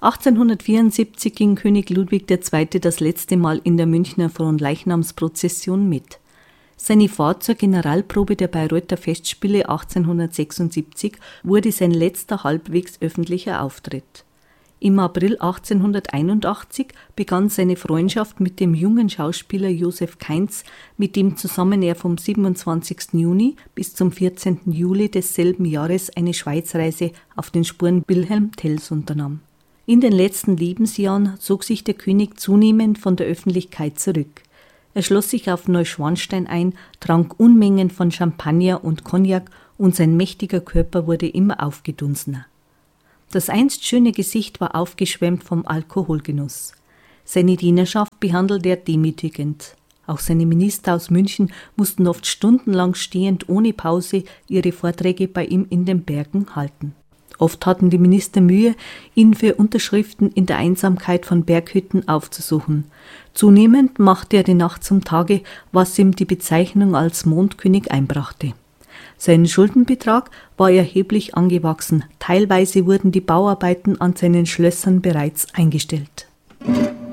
1874 ging König Ludwig II. Das letzte Mal in der Münchner Fronleichnamsprozession mit. Seine Fahrt zur Generalprobe der Bayreuther Festspiele 1876 wurde sein letzter halbwegs öffentlicher Auftritt. Im April 1881 begann seine Freundschaft mit dem jungen Schauspieler Joseph Kainz, mit dem zusammen er vom 27. Juni bis zum 14. Juli desselben Jahres eine Schweizreise auf den Spuren Wilhelm Tells unternahm. In den letzten Lebensjahren zog sich der König zunehmend von der Öffentlichkeit zurück. Er schloss sich auf Neuschwanstein ein, trank Unmengen von Champagner und Cognac und sein mächtiger Körper wurde immer aufgedunsener. Das einst schöne Gesicht war aufgeschwemmt vom Alkoholgenuss. Seine Dienerschaft behandelte er demütigend. Auch seine Minister aus München mussten oft stundenlang stehend ohne Pause ihre Vorträge bei ihm in den Bergen halten. Oft hatten die Minister Mühe, ihn für Unterschriften in der Einsamkeit von Berghütten aufzusuchen. Zunehmend machte er die Nacht zum Tage, was ihm die Bezeichnung als Mondkönig einbrachte. Sein Schuldenbetrag war erheblich angewachsen, teilweise wurden die Bauarbeiten an seinen Schlössern bereits eingestellt.